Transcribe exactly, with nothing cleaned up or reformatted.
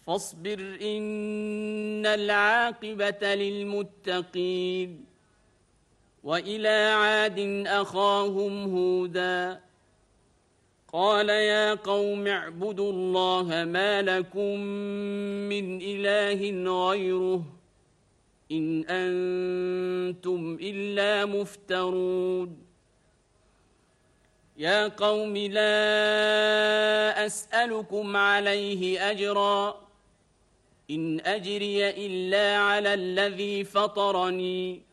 فاصبر إن العاقبة للمتقين. وإلى عاد أخاهم هودا قال يا قوم اعبدوا الله ما لكم من إله غيره إن أنتم إلا مفترون. يا قوم لا أسألكم عليه أجرا إن أجري إلا على الذي فطرني